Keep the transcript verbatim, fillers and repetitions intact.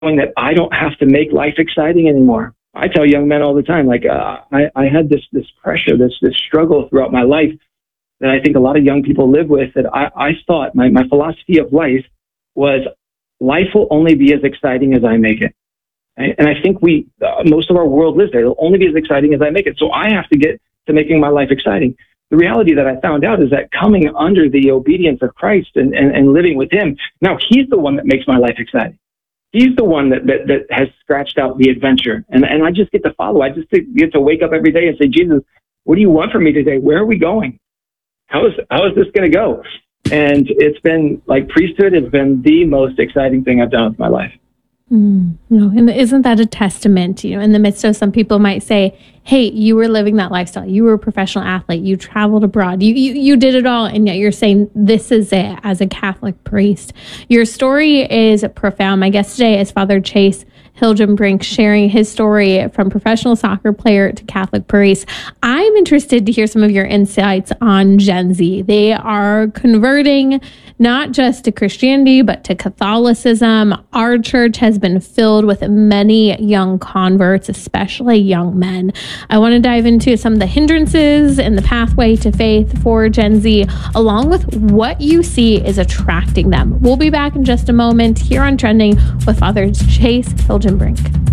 knowing that I don't have to make life exciting anymore. I tell young men all the time, like, uh, I, I had this this pressure, this this struggle throughout my life that I think a lot of young people live with, that I, I thought my, my philosophy of life was life will only be as exciting as I make it. And, and I think we, uh, most of our world lives there. It'll only be as exciting as I make it. So I have to get to making my life exciting. The reality that I found out is that coming under the obedience of Christ and, and, and living with him, now he's the one that makes my life exciting. He's the one that, that, that has scratched out the adventure. And, and I just get to follow. I just get to wake up every day and say, Jesus, what do you want from me today? Where are we going? How is, how is this going to go? And it's been like priesthood has been the most exciting thing I've done with my life. Mm, no, and isn't that a testament, you know, in the midst of some people might say, hey, you were living that lifestyle. You were a professional athlete. You traveled abroad. You, you, you did it all. And yet you're saying this is it as a Catholic priest. Your story is profound. My guest today is Father Chase Hilgenbrink, sharing his story from professional soccer player to Catholic priest. I'm interested to hear some of your insights on Gen Z. They are converting not just to Christianity, but to Catholicism. Our church has been filled with many young converts, especially young men. I want to dive into some of the hindrances and the pathway to faith for Gen Z, along with what you see is attracting them. We'll be back in just a moment here on Trending with Father Chase Hilgenbrink.